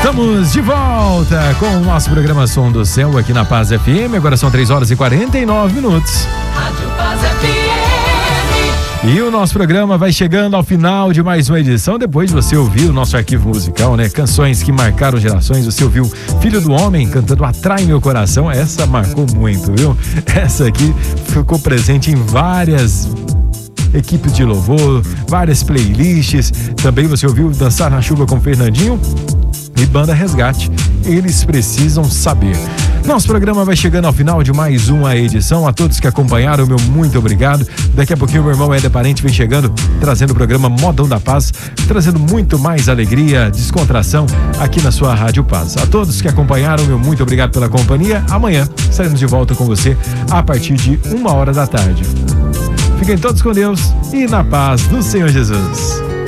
Estamos de volta com o nosso programa Som do Céu aqui na Paz FM. Agora são 3h49. Rádio Paz FM. E o nosso programa vai chegando ao final de mais uma edição. Depois de você ouvir o nosso arquivo musical, né? Canções que marcaram gerações. Você ouviu Filho do Homem cantando Atrai Meu Coração. Essa marcou muito, viu? Essa aqui ficou presente em várias equipes de louvor, várias playlists. Também você ouviu Dançar na Chuva com Fernandinho e Banda Resgate. Eles precisam saber. Nosso programa vai chegando ao final de mais uma edição. A todos que acompanharam, meu muito obrigado. Daqui a pouquinho o meu irmão Éder Parente vem chegando, trazendo o programa Modão da Paz, trazendo muito mais alegria, descontração aqui na sua Rádio Paz. A todos que acompanharam, meu muito obrigado pela companhia. Amanhã estaremos de volta com você a partir de 1h da tarde. Fiquem todos com Deus e na paz do Senhor Jesus.